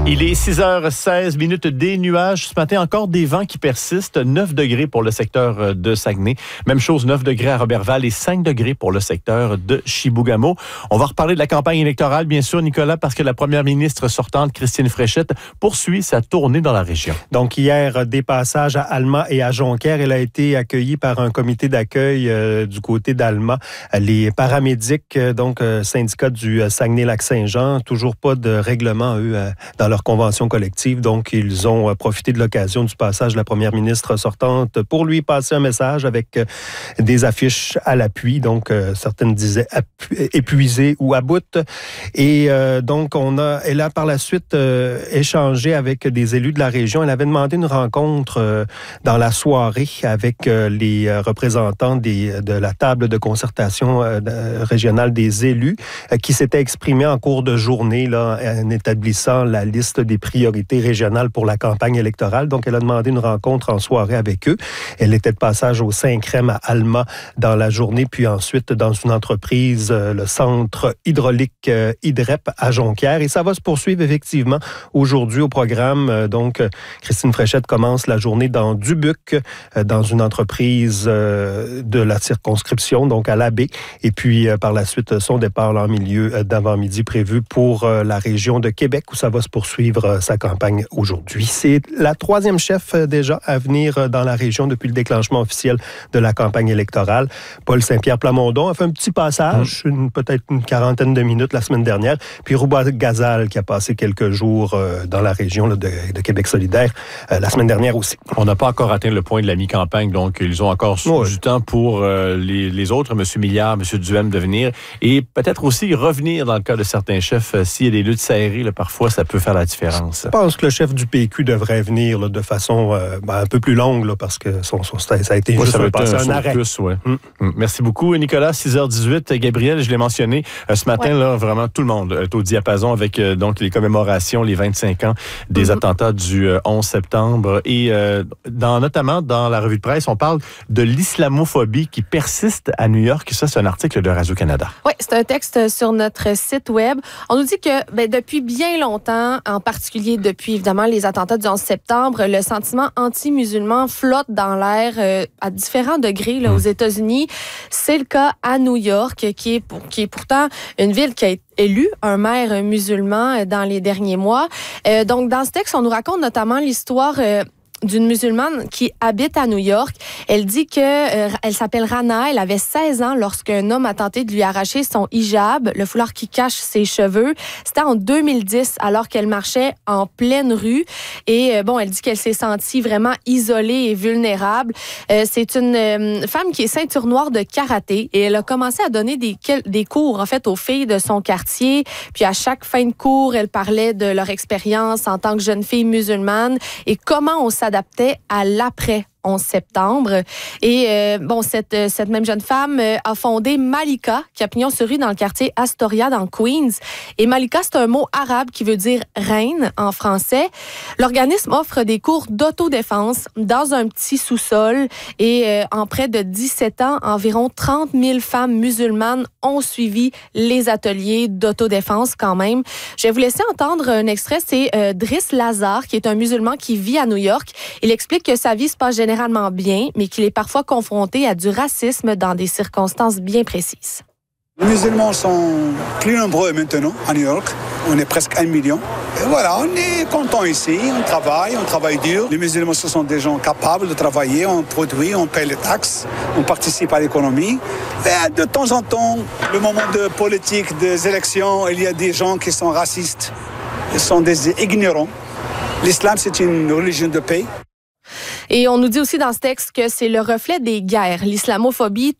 Il est 6h16, des nuages. Ce matin, encore des vents qui persistent. 9 degrés pour le secteur de Saguenay. Même chose, 9 degrés à Roberval et 5 degrés pour le secteur de Chibougamau. On va reparler de la campagne électorale, bien sûr, Nicolas, parce que la première ministre sortante, Christine Fréchette, poursuit sa tournée dans la région. Donc, hier, des passages à Alma et à Jonquière. Elle a été accueillie par un comité d'accueil du côté d'Alma. Les paramédics, donc syndicat du Saguenay-Lac-Saint-Jean, toujours pas de règlement, eux, dans leur convention collective. Donc, ils ont profité de l'occasion du passage de la première ministre sortante pour lui passer un message avec des affiches à l'appui. Donc, certaines disaient épuisées ou à bout. Et donc, elle a par la suite échangé avec des élus de la région. Elle avait demandé une rencontre dans la soirée avec les représentants de la table de concertation régionale des élus qui s'étaient exprimés en cours de journée là, en établissant la liste des priorités régionales pour la campagne électorale. Donc, elle a demandé une rencontre en soirée avec eux. Elle était de passage au 5e à Alma dans la journée, puis ensuite dans une entreprise, le centre hydraulique Hydrep à Jonquière. Et ça va se poursuivre effectivement aujourd'hui au programme. Donc, Christine Fréchette commence la journée dans Dubuc, dans une entreprise de la circonscription, donc à l'Abbé. Et puis, par la suite, son départ en milieu d'avant-midi prévu pour la région de Québec, où ça va se poursuivre sa campagne aujourd'hui. C'est la troisième chef déjà à venir dans la région depuis le déclenchement officiel de la campagne électorale. Paul Saint-Pierre Plamondon a fait un petit passage, peut-être une quarantaine de minutes la semaine dernière. Puis Rouba Gazal qui a passé quelques jours dans la région là, de Québec solidaire la semaine dernière aussi. On n'a pas encore atteint le point de la mi-campagne, donc ils ont encore du temps pour les autres, M. Milliard, M. Duhem, de venir et peut-être aussi revenir dans le cas de certains chefs. S'il y a des luttes serrées, là, parfois ça peut faire la différence. Je pense que le chef du PQ devrait venir là, de façon un peu plus longue là, parce que ça a été juste un arrêt. Plus, ouais. Merci beaucoup, Nicolas. 6h18. Gabriel, je l'ai mentionné ce matin, là, vraiment tout le monde est au diapason avec donc les commémorations, les 25 ans des attentats du 11 septembre. Et notamment dans la revue de presse, on parle de l'islamophobie qui persiste à New York. Ça, c'est un article de Radio-Canada. Oui, c'est un texte sur notre site web. On nous dit que depuis bien longtemps, en particulier depuis évidemment les attentats du 11 septembre, le sentiment anti-musulman flotte dans l'air à différents degrés là, aux États-Unis. C'est le cas à New York, qui est pourtant une ville qui a élu un maire musulman dans les derniers mois. Donc, dans ce texte, on nous raconte notamment l'histoire d'une musulmane qui habite à New York. Elle dit que elle s'appelle Rana. Elle avait 16 ans lorsqu'un homme a tenté de lui arracher son hijab, le foulard qui cache ses cheveux. C'était en 2010, alors qu'elle marchait en pleine rue. Et elle dit qu'elle s'est sentie vraiment isolée et vulnérable. C'est une femme qui est ceinture noire de karaté et elle a commencé à donner des cours en fait aux filles de son quartier. Puis à chaque fin de cours, elle parlait de leur expérience en tant que jeune fille musulmane et comment on s'adaptait à l'après 11 septembre. Et cette même jeune femme a fondé Malika, qui a pignon sur rue dans le quartier Astoria, dans Queens. Et Malika, c'est un mot arabe qui veut dire reine en français. L'organisme offre des cours d'autodéfense dans un petit sous-sol. Et en près de 17 ans, environ 30 000 femmes musulmanes ont suivi les ateliers d'autodéfense quand même. Je vais vous laisser entendre un extrait. C'est Driss Lazare, qui est un musulman qui vit à New York. Il explique que sa vie se passe généralement bien, mais qu'il est parfois confronté à du racisme dans des circonstances bien précises. Les musulmans sont plus nombreux maintenant à New York. On est presque 1 million. Et voilà, on est content ici. On travaille dur. Les musulmans, ce sont des gens capables de travailler. On produit, on paye les taxes, on participe à l'économie. Et de temps en temps, le moment de politique, des élections, il y a des gens qui sont racistes. Ils sont des ignorants. L'islam, c'est une religion de paix. Et on nous dit aussi dans ce texte que c'est le reflet des guerres. L'islamophobie